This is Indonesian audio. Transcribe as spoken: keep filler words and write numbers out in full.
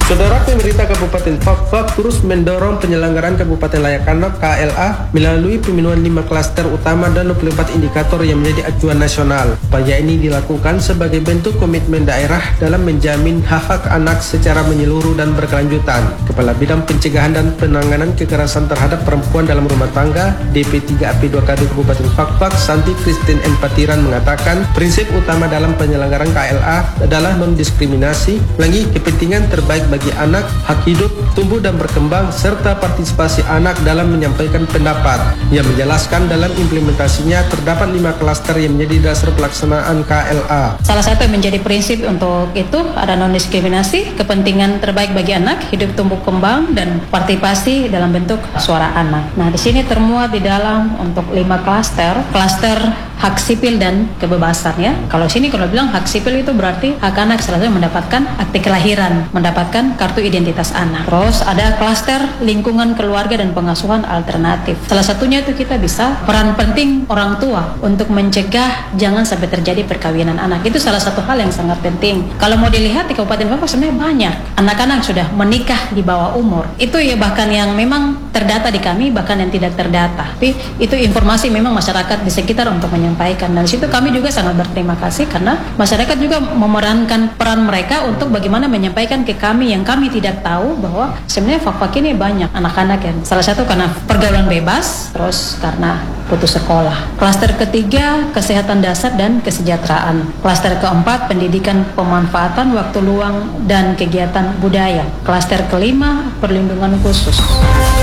Saudara, pemerintah Kabupaten Fakfak terus mendorong penyelenggaraan Kabupaten Layak Anak K L A melalui peminuan lima klaster utama dan dua puluh empat indikator yang menjadi acuan nasional. Upaya ini dilakukan sebagai bentuk komitmen daerah dalam menjamin hak-hak anak secara menyeluruh dan berkelanjutan. Kepala Bidang Pencegahan dan Penanganan Kekerasan Terhadap Perempuan dalam Rumah Tangga D P tiga A P dua K D Kabupaten Fakfak, Santi Christine M. Patiran mengatakan prinsip utama dalam penyelenggaraan K L A adalah non-diskriminasi, lagi kepentingan terbaik bagi bagi anak, hak hidup, tumbuh dan berkembang, serta partisipasi anak dalam menyampaikan pendapat. Ia menjelaskan dalam implementasinya terdapat lima klaster yang menjadi dasar pelaksanaan K L A. Salah satu yang menjadi prinsip untuk itu ada non-diskriminasi, kepentingan terbaik bagi anak, hidup tumbuh kembang, dan partisipasi dalam bentuk suara anak. Nah, di sini termuat di dalam untuk lima klaster, klaster hak sipil dan kebebasan ya. Kalau sini kalau bilang hak sipil itu berarti hak anak selalu mendapatkan akte kelahiran, mendapatkan kartu identitas anak. Terus ada klaster lingkungan keluarga dan pengasuhan alternatif. Salah satunya itu kita bisa peran penting orang tua untuk mencegah jangan sampai terjadi perkawinan anak. Itu salah satu hal yang sangat penting. Kalau mau dilihat di Kabupaten Fakfak sebenarnya banyak anak-anak sudah menikah di bawah umur. Itu ya bahkan yang memang terdata di kami, bahkan yang tidak terdata. Tapi itu informasi memang masyarakat di sekitar untuk menyampaikan. Dan di situ kami juga sangat berterima kasih karena masyarakat juga memerankan peran mereka untuk bagaimana menyampaikan ke kami yang kami tidak tahu bahwa sebenarnya Fakfak ini banyak anak-anak yang salah satu karena pergaulan bebas, terus karena putus sekolah. Klaster ketiga kesehatan dasar dan kesejahteraan. Klaster keempat pendidikan pemanfaatan waktu luang dan kegiatan budaya. Klaster kelima perlindungan khusus.